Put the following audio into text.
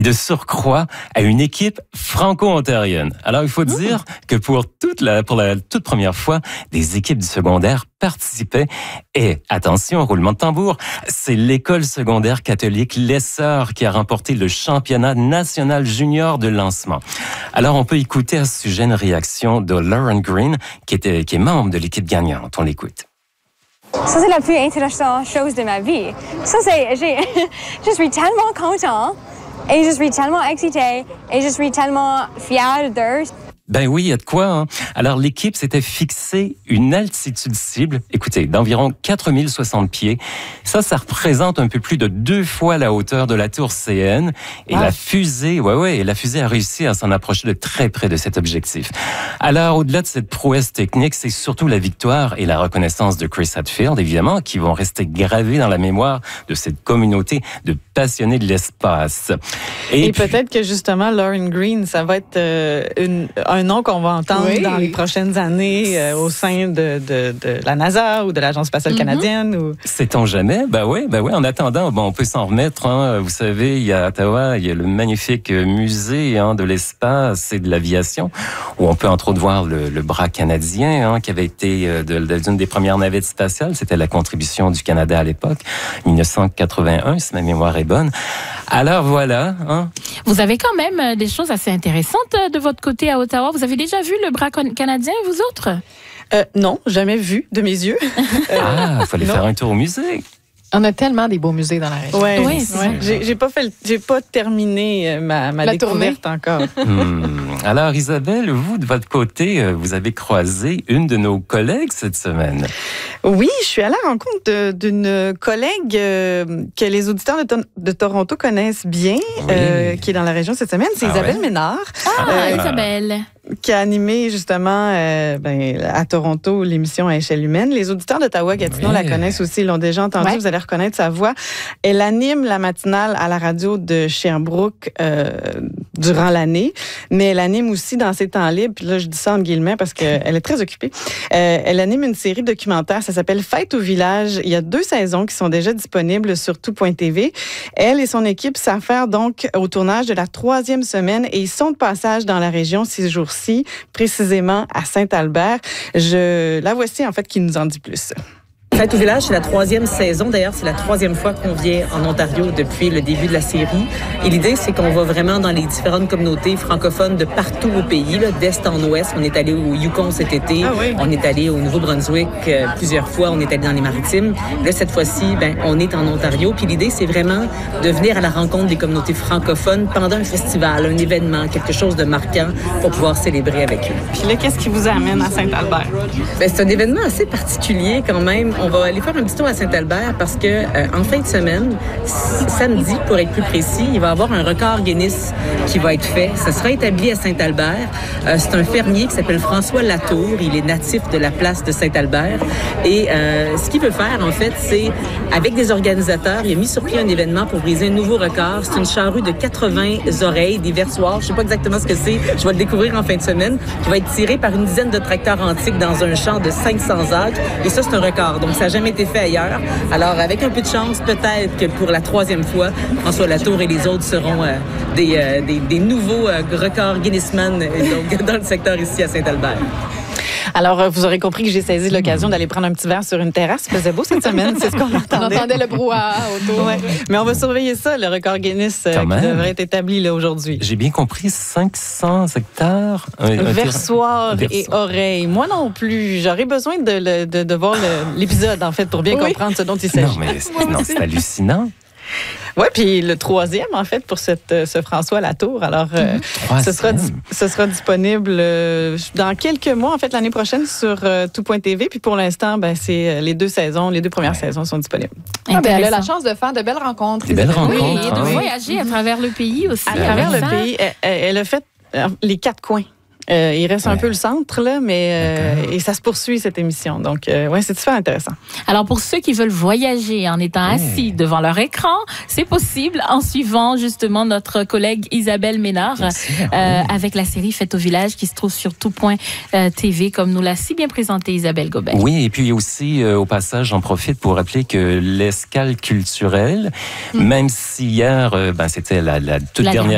de surcroît à une équipe franco-ontarienne. Alors, il faut dire que pour la toute première fois, des équipes du secondaire participaient. Et attention, roulement de tambour, c'est l'école secondaire catholique L'Essor qui a remporté le championnat national junior de lancement. Alors, on peut écouter à ce sujet une réaction de Lauren Green, qui est membre de l'équipe gagnante. On l'écoute. Ça, c'est la plus intéressante chose de ma vie. Ça, je suis tellement content et je suis tellement excitée et je suis tellement fière d'eux. Ben oui, il y a de quoi. Hein? Alors, l'équipe s'était fixé une altitude cible, écoutez, d'environ 4060 pieds. Ça représente un peu plus de 2 fois la hauteur de la tour CN. Et la fusée a réussi à s'en approcher de très près de cet objectif. Alors, au-delà de cette prouesse technique, c'est surtout la victoire et la reconnaissance de Chris Hadfield, évidemment, qui vont rester gravés dans la mémoire de cette communauté de passionnés de l'espace. Et peut-être que justement, Lauren Green, ça va être un nom qu'on va entendre dans les prochaines années au sein de la NASA ou de l'Agence spatiale canadienne. Ou... Sait-on jamais? Ben oui. En attendant, on peut s'en remettre. Hein. Vous savez, il y a à Ottawa, il y a le magnifique musée de l'espace et de l'aviation, où on peut entre autres voir le bras canadien qui avait été d'une des premières navettes spatiales. C'était la contribution du Canada à l'époque, 1981, si ma mémoire est bonne. Alors voilà. Vous avez quand même des choses assez intéressantes de votre côté à Ottawa. Vous avez déjà vu le bras canadien, vous autres? Non, jamais vu de mes yeux. Il fallait faire un tour au musée. On a tellement des beaux musées dans la région. Oui. J'ai pas terminé ma découverte encore. Alors Isabelle, vous de votre côté, vous avez croisé une de nos collègues cette semaine. Oui, je suis à la rencontre d'une collègue que les auditeurs de Toronto connaissent bien, qui est dans la région cette semaine. C'est Isabelle Ménard. Isabelle. Qui a animé justement à Toronto l'émission à échelle humaine. Les auditeurs d'Ottawa-Gatineau la connaissent aussi, l'ont déjà entendue. Vous allez reconnaître sa voix. Elle anime la matinale à la radio de Sherbrooke durant l'année, mais elle anime aussi dans ses temps libres, puis là je dis ça en guillemets parce qu'elle est très occupée. Elle anime une série documentaire, ça s'appelle Fête au village. Il y a 2 saisons qui sont déjà disponibles sur tout.tv. Elle et son équipe s'affairent donc au tournage de la 3e semaine et ils sont de passage dans la région 6 jours-ci, précisément à Saint-Albert. La voici en fait qui nous en dit plus. Fête au village, c'est la 3e saison. D'ailleurs, c'est la 3e fois qu'on vient en Ontario depuis le début de la série. Et l'idée, c'est qu'on va vraiment dans les différentes communautés francophones de partout au pays, d'est en ouest. On est allé au Yukon cet été. On est allé au Nouveau-Brunswick plusieurs fois. On est allé dans les Maritimes. Là, cette fois-ci, on est en Ontario. Puis l'idée, c'est vraiment de venir à la rencontre des communautés francophones pendant un festival, un événement, quelque chose de marquant pour pouvoir célébrer avec eux. Puis là, qu'est-ce qui vous amène à Saint-Albert? C'est un événement assez particulier quand même. On va aller faire un petit tour à Saint-Albert parce que en fin de semaine, samedi pour être plus précis, il va y avoir un record Guinness qui va être fait. Ça sera établi à Saint-Albert. C'est un fermier qui s'appelle François Latour. Il est natif de la place de Saint-Albert. Et ce qu'il veut faire, en fait, c'est, avec des organisateurs, il a mis sur pied un événement pour briser un nouveau record. C'est une charrue de 80 oreilles, des versoirs. Je ne sais pas exactement ce que c'est. Je vais le découvrir en fin de semaine. Qui va être tiré par une dizaine de tracteurs antiques dans un champ de 500 acres. Et ça, c'est un record. Donc, ça n'a jamais été fait ailleurs. Alors, avec un peu de chance, peut-être que pour la 3e fois, François Latour et les autres seront des nouveaux records Guinnessman donc, dans le secteur ici à Saint-Albert. Alors, vous aurez compris que j'ai saisi l'occasion d'aller prendre un petit verre sur une terrasse. Il faisait beau cette semaine, c'est ce qu'on entendait. On entendait le brouhaha autour. Mais on va surveiller ça, le record Guinness qui devrait être établi là, aujourd'hui. J'ai bien compris, 500 hectares. Versoirs et oreilles. Moi non plus. J'aurais besoin de voir l'épisode, en fait, pour bien comprendre ce dont il s'agit. Non, c'est hallucinant. Oui, puis le 3e, en fait, pour ce François Latour. Alors, ce sera disponible dans quelques mois, en fait, l'année prochaine sur tout.tv. Puis pour l'instant, c'est les 2 premières saisons sont disponibles. Elle a la chance de faire de belles rencontres. Oui, et de voyager à travers le pays aussi. À travers le pays. Elle a fait les 4 coins. Il reste un peu le centre, là, mais et ça se poursuit, cette émission. Donc, c'est super intéressant. Alors, pour ceux qui veulent voyager en étant assis devant leur écran, c'est possible en suivant justement notre collègue Isabelle Ménard avec la série Fête au village qui se trouve sur tout.tv, comme nous l'a si bien présenté Isabelle Gobert. Oui, et puis aussi, au passage, j'en profite pour rappeler que l'escale culturelle, même si hier, c'était la toute dernière